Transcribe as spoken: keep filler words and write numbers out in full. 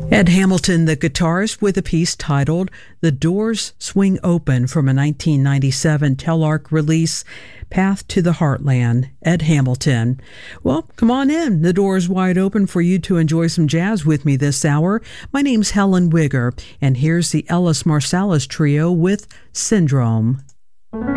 Ed Hamilton, the guitarist, with a piece titled The Doors Swing Open from a nineteen ninety-seven Telarc release, Path to the Heartland. Ed Hamilton. Well, come on in. The door is wide open for you to enjoy some jazz with me this hour. My name's Helen Wigger, and here's the Ellis Marsalis Trio with Syndrome.